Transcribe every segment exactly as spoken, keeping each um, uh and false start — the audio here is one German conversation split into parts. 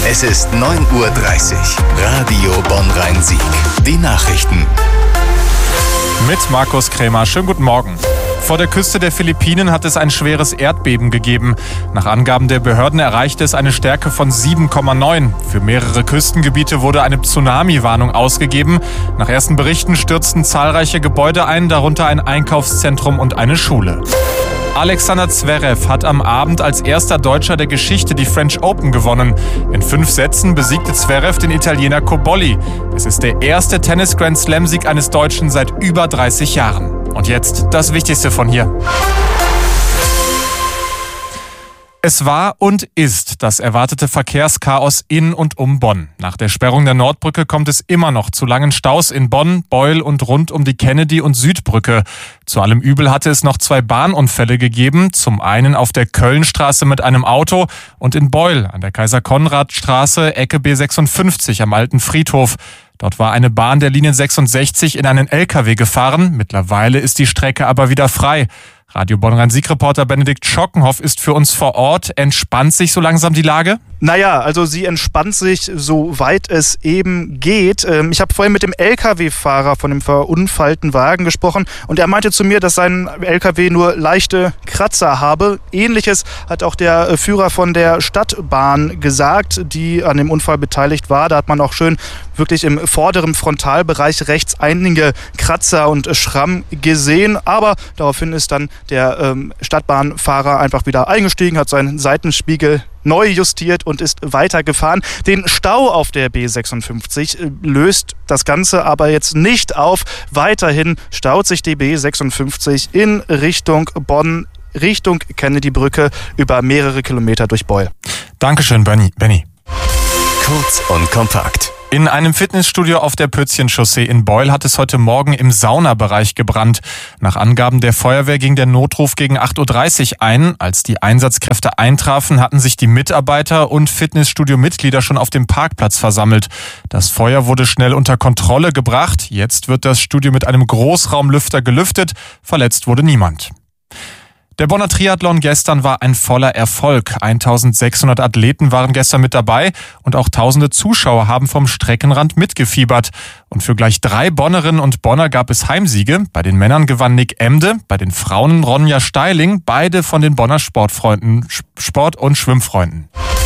Es ist neun Uhr dreißig. Radio Bonn-Rhein-Sieg. Die Nachrichten. Mit Markus Krämer. Schönen guten Morgen. Vor der Küste der Philippinen hat es ein schweres Erdbeben gegeben. Nach Angaben der Behörden erreichte es eine Stärke von sieben Komma neun. Für mehrere Küstengebiete wurde eine Tsunami-Warnung ausgegeben. Nach ersten Berichten stürzten zahlreiche Gebäude ein, darunter ein Einkaufszentrum und eine Schule. Alexander Zverev hat am Abend als erster Deutscher der Geschichte die French Open gewonnen. In fünf Sätzen besiegte Zverev den Italiener Cobolli. Es ist der erste Tennis-Grand-Slam-Sieg eines Deutschen seit über dreißig Jahren. Und jetzt das Wichtigste von hier. Es war und ist das erwartete Verkehrschaos in und um Bonn. Nach der Sperrung der Nordbrücke kommt es immer noch zu langen Staus in Bonn, Beul und rund um die Kennedy- und Südbrücke. Zu allem Übel hatte es noch zwei Bahnunfälle gegeben. Zum einen auf der Kölnstraße mit einem Auto und in Beul an der Kaiser-Konrad-Straße, Ecke B sechsundfünfzig am Alten Friedhof. Dort war eine Bahn der Linie sechsundsechzig in einen L K W gefahren. Mittlerweile ist die Strecke aber wieder frei. Radio Bonn-Rhein-Sieg-Reporter Benedikt Schockenhoff ist für uns vor Ort. Entspannt sich so langsam die Lage? Naja, also sie entspannt sich, soweit es eben geht. Ich habe vorhin mit dem L K W-Fahrer von dem verunfallten Wagen gesprochen und er meinte zu mir, dass sein L K W nur leichte Kratzer habe. Ähnliches hat auch der Führer von der Stadtbahn gesagt, die an dem Unfall beteiligt war. Da hat man auch schön wirklich im vorderen Frontalbereich rechts einige Kratzer und Schramm gesehen. Aber daraufhin ist dann der ähm, Stadtbahnfahrer einfach wieder eingestiegen, hat seinen Seitenspiegel neu justiert und ist weitergefahren. Den Stau auf der B sechsundfünfzig löst das Ganze aber jetzt nicht auf. Weiterhin staut sich die B sechsundfünfzig in Richtung Bonn, Richtung Kennedy-Brücke über mehrere Kilometer durch Beul. Dankeschön, Benny. Benny. Kurz und kompakt. In einem Fitnessstudio auf der Pötzchenchaussee in Beul hat es heute Morgen im Saunabereich gebrannt. Nach Angaben der Feuerwehr ging der Notruf gegen acht Uhr dreißig ein. Als die Einsatzkräfte eintrafen, hatten sich die Mitarbeiter und Fitnessstudio-Mitglieder schon auf dem Parkplatz versammelt. Das Feuer wurde schnell unter Kontrolle gebracht. Jetzt wird das Studio mit einem Großraumlüfter gelüftet. Verletzt wurde niemand. Der Bonner Triathlon gestern war ein voller Erfolg. eintausendsechshundert Athleten waren gestern mit dabei und auch tausende Zuschauer haben vom Streckenrand mitgefiebert. Und für gleich drei Bonnerinnen und Bonner gab es Heimsiege. Bei den Männern gewann Nick Emde, bei den Frauen Ronja Steiling, beide von den Bonner Sportfreunden, Sport- und Schwimmfreunden.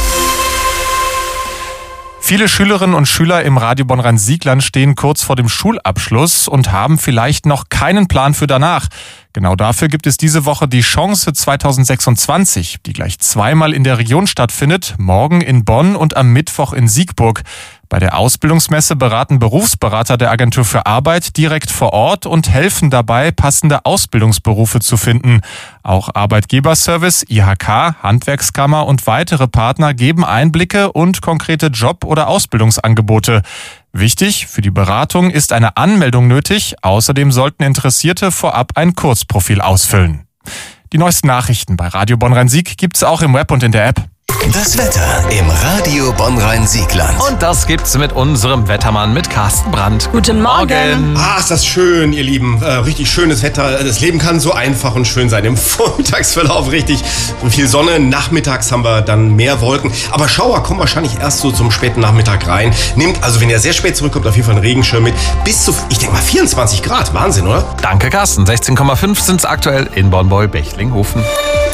Viele Schülerinnen und Schüler im Radio Bonn-Rhein-Siegland stehen kurz vor dem Schulabschluss und haben vielleicht noch keinen Plan für danach. Genau dafür gibt es diese Woche die Chance zweitausendsechsundzwanzig, die gleich zweimal in der Region stattfindet, morgen in Bonn und am Mittwoch in Siegburg. Bei der Ausbildungsmesse beraten Berufsberater der Agentur für Arbeit direkt vor Ort und helfen dabei, passende Ausbildungsberufe zu finden. Auch Arbeitgeberservice, I H K, Handwerkskammer und weitere Partner geben Einblicke und konkrete Job- oder Ausbildungsangebote. Wichtig, für die Beratung ist eine Anmeldung nötig. Außerdem sollten Interessierte vorab ein Kurzprofil ausfüllen. Die neuesten Nachrichten bei Radio Bonn-Rhein-Sieg gibt's auch im Web und in der App. Das Wetter im Radio Bonn-Rhein-Siegland. Und das gibt's mit unserem Wettermann, mit Carsten Brandt. Guten Morgen. Ah, ist das schön, ihr Lieben. Äh, richtig schönes Wetter. Das Leben kann so einfach und schön sein. Im Vormittagsverlauf richtig viel Sonne. Nachmittags haben wir dann mehr Wolken. Aber Schauer kommen wahrscheinlich erst so zum späten Nachmittag rein. Nehmt also, wenn ihr sehr spät zurückkommt, auf jeden Fall einen Regenschirm mit. Bis zu, ich denke mal, vierundzwanzig Grad. Wahnsinn, oder? Danke, Carsten. sechzehn Komma fünf sind's aktuell in Bonn-Beul-Bechlinghofen.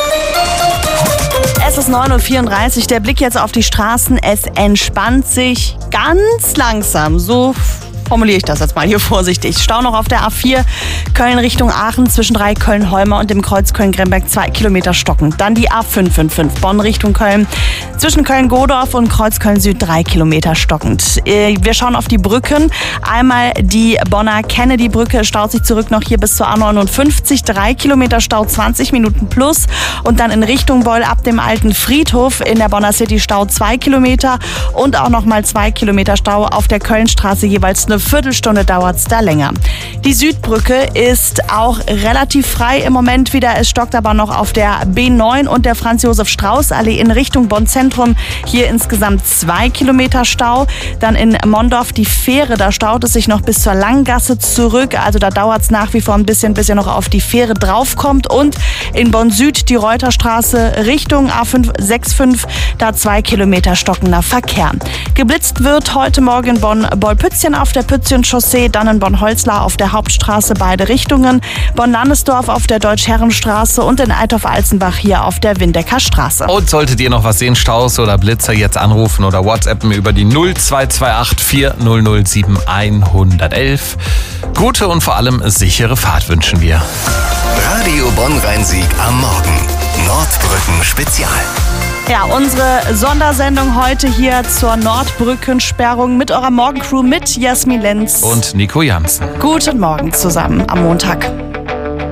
Es ist neun Uhr vierunddreißig, der Blick jetzt auf die Straßen. Es entspannt sich ganz langsam, so formuliere ich das jetzt mal hier vorsichtig. Stau noch auf der A vier, Köln Richtung Aachen, zwischen drei Köln-Holmer und dem Kreuz Köln-Gremberg zwei Kilometer stockend. Dann die A fünf fünf fünf, Bonn Richtung Köln, zwischen Köln-Godorf und Kreuz Köln-Süd drei Kilometer stockend. Wir schauen auf die Brücken. Einmal die Bonner Kennedy-Brücke staut sich zurück noch hier bis zur A neunundfünfzig, drei Kilometer Stau, zwanzig Minuten plus. Und dann in Richtung Beul ab dem Alten Friedhof in der Bonner City Stau zwei Kilometer und auch nochmal zwei Kilometer Stau auf der Kölnstraße, jeweils eine eine Viertelstunde dauert es da länger. Die Südbrücke ist auch relativ frei im Moment wieder. Es stockt aber noch auf der B neun und der Franz-Josef-Strauß-Allee in Richtung Bonn-Zentrum. Hier insgesamt zwei Kilometer Stau. Dann in Mondorf die Fähre, da staut es sich noch bis zur Langgasse zurück. Also da dauert es nach wie vor ein bisschen, bis ihr noch auf die Fähre draufkommt. Und in Bonn-Süd die Reuterstraße Richtung A fünf sechs fünf, da zwei Kilometer stockender Verkehr. Geblitzt wird heute Morgen in Bonn-Bollpützchen auf der Pützchen-Chaussee, dann in Bonn-Holzlar auf der Hauptstraße beide Richtungen, Bonn-Landesdorf auf der Deutsch-Herren-Straße und in Eitorf-Alzenbach hier auf der Windecker Straße. Und solltet ihr noch was sehen, Staus oder Blitzer, jetzt anrufen oder WhatsAppen über die null zwei zwei acht vier null null sieben eins eins eins. Gute und vor allem sichere Fahrt wünschen wir. Radio Bonn-Rhein-Sieg am Morgen. Nordbrücken Spezial. Ja, unsere Sondersendung heute hier zur Nordbrückensperrung mit eurer Morgencrew mit Jasmin Lenz und Nico Jansen. Guten Morgen zusammen am Montag.